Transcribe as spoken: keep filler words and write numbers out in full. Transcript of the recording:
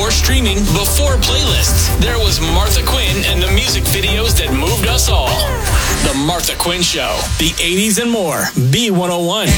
before streaming, before playlists. There was Martha Quinn and the music videos that moved us all. The Martha Quinn Show, the eighties and more, B one oh one.